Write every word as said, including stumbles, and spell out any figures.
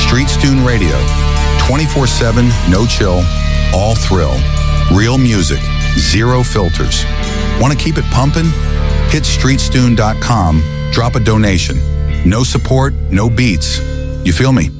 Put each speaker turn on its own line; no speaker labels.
Street Stune Radio. twenty-four seven, no chill, all thrill. Real music, zero filters. Want to keep it pumping? Hit street stune dot com, drop a donation. No support, no beats. You feel me?